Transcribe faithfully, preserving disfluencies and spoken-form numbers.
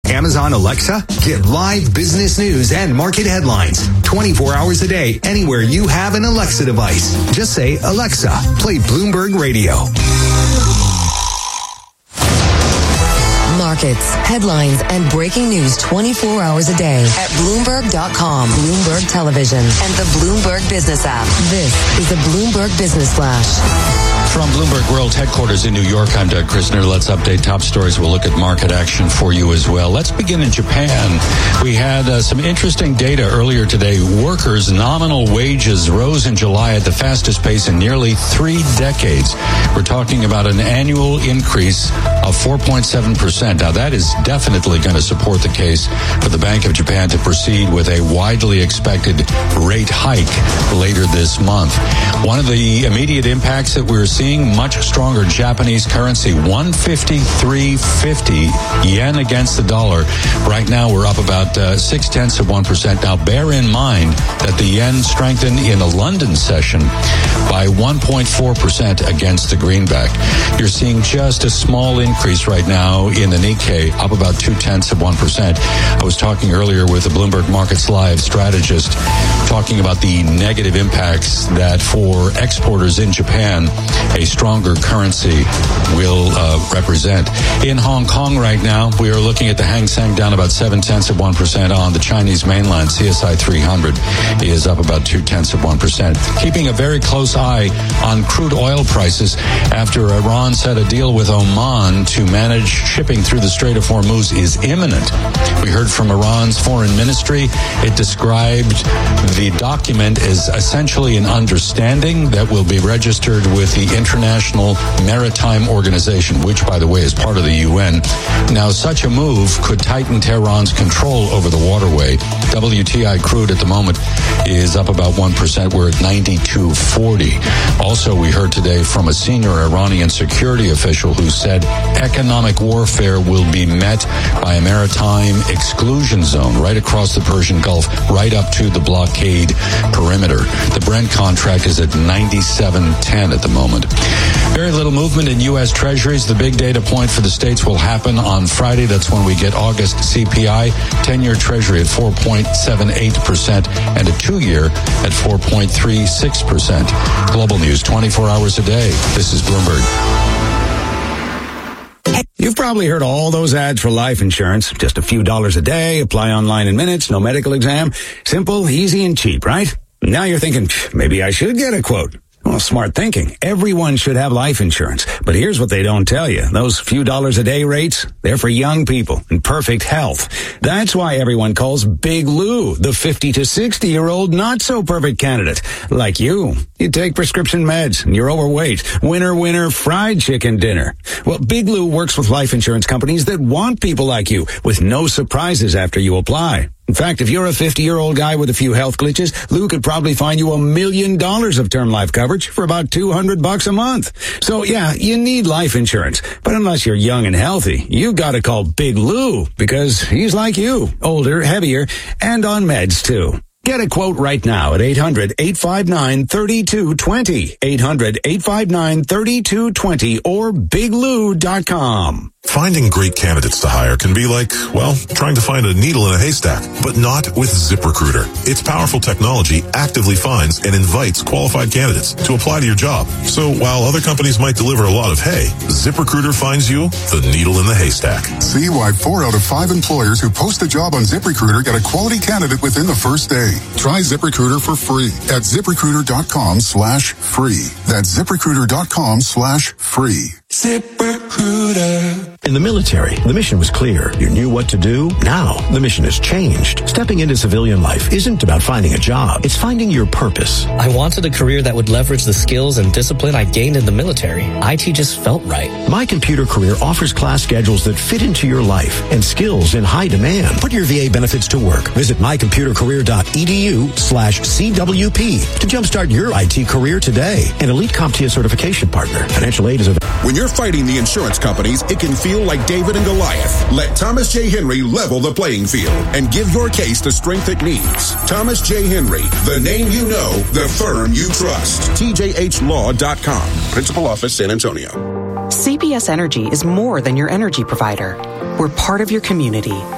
Amazon Alexa? Get live business news and market headlines twenty-four hours a day anywhere you have an Alexa device. Just say, Alexa, play Bloomberg Radio. Markets, headlines, and breaking news twenty-four hours a day at Bloomberg dot com, Bloomberg Television, and the Bloomberg Business app. This is the Bloomberg Business Flash. From Bloomberg World Headquarters in New York, I'm Doug Krisner. Let's update top stories. We'll look at market action for you as well. Let's begin in Japan. We had uh, some interesting data earlier today. Workers' nominal wages rose in July at the fastest pace in nearly three decades. We're talking about an annual increase of four point seven percent. Now, that is definitely going to support the case for the Bank of Japan to proceed with a widely expected rate hike later this month. One of the immediate impacts that we're seeing, much stronger Japanese currency, one fifty-three fifty yen against the dollar. Right now, we're up about uh, six tenths of one percent. Now, bear in mind that the yen strengthened in the London session by one point four percent against the greenback. You're seeing just a small increase right now in the Nikkei, up about two tenths of one percent. I was talking earlier with a Bloomberg Markets Live strategist talking about the negative impacts that for exporters in Japan, a stronger currency will uh, represent. In Hong Kong right now, we are looking at the Hang Seng down about seven tenths of one percent on the Chinese mainland. C S I three hundred is up about two tenths of one percent. Keeping a very close eye on crude oil prices after Iran said a deal with Oman to manage shipping through the Strait of Hormuz is imminent. We heard from Iran's foreign ministry. It described the document as essentially an understanding that will be registered with the International Maritime Organization, which, by the way, is part of the U N. Now, such a move could tighten Tehran's control over the waterway. W T I crude at the moment is up about one percent. We're at ninety-two forty. Also, we heard today from a senior Iranian security official who said economic warfare will be met by a maritime exclusion zone right across the Persian Gulf, right up to the blockade perimeter. The Brent contract is at ninety-seven ten at the moment. Very little movement in U S Treasuries. The big data point for the states will happen on Friday. That's when we get August C P I. ten-year Treasury at four point seven eight percent and a two-year at four point three six percent. Global news twenty-four hours a day. This is Bloomberg. You've probably heard all those ads for life insurance. Just a few dollars a day, apply online in minutes, no medical exam. Simple, easy, and cheap, right? Now you're thinking, maybe I should get a quote. Well, smart thinking. Everyone should have life insurance. But here's what they don't tell you. Those few dollars a day rates, they're for young people in perfect health. That's why everyone calls Big Lou the fifty to sixty-year-old not-so-perfect candidate. Like you. You take prescription meds, and you're overweight. Winner, winner, fried chicken dinner. Well, Big Lou works with life insurance companies that want people like you, with no surprises after you apply. In fact, if you're a fifty-year-old guy with a few health glitches, Lou could probably find you a million dollars of term life coverage for about two hundred bucks a month. So yeah, you need life insurance. But unless you're young and healthy, you gotta call Big Lou, because he's like you, older, heavier, and on meds too. Get a quote right now at eight hundred, eight five nine, three two two zero, eight hundred, eight five nine, three two two zero, or big lou dot com. Finding great candidates to hire can be like, well, trying to find a needle in a haystack, but not with ZipRecruiter. Its powerful technology actively finds and invites qualified candidates to apply to your job. So while other companies might deliver a lot of hay, ZipRecruiter finds you the needle in the haystack. See why four out of five employers who post a job on ZipRecruiter get a quality candidate within the first day. Try ZipRecruiter for free at ZipRecruiter.com slash free. That's ZipRecruiter.com slash free. ZipRecruiter. In the military, the mission was clear. You knew what to do. Now, the mission has changed. Stepping into civilian life isn't about finding a job. It's finding your purpose. I wanted a career that would leverage the skills and discipline I gained in the military. I T just felt right. My Computer Career offers class schedules that fit into your life and skills in high demand. Put your V A benefits to work. Visit mycomputercareer.edu slash CWP to jumpstart your I T career today. An Elite CompTIA certification partner. Financial aid is available. When you're fighting the insurance companies, it can feel like David and Goliath. Let Thomas J. Henry level the playing field and give your case the strength it needs. Thomas J. Henry, the name you know, the firm you trust. T J H law dot com. Principal Office, San Antonio. C B S Energy is more than your energy provider. We're part of your community,